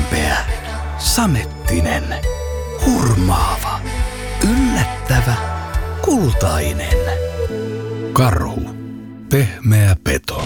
Lempeä, samettinen, hurmaava, yllättävä, kultainen. Karhu, pehmeä peto.